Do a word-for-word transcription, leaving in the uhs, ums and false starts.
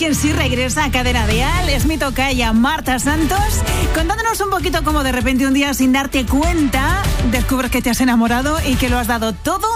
quien sí regresa a Cadena Dial es mi tocaya Marta Santos, contándonos un poquito cómo de repente un día sin darte cuenta descubres que te has enamorado y que lo has dado todo